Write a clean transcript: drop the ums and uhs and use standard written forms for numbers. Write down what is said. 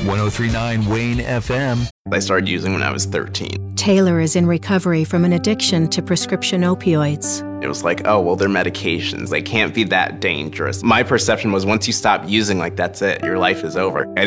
1039 Wayne FM. I started using when I was 13. Taylor is in recovery from an addiction to prescription opioids. It was like, oh, well, they're medications. They can't be that dangerous. My perception was once you stop using, like, that's it. Your life is over.